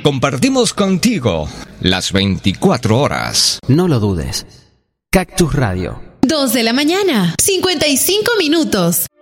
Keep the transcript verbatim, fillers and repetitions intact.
Compartimos contigo las veinticuatro horas. No lo dudes. Cactus Radio. Dos de la mañana, cincuenta y cinco minutos.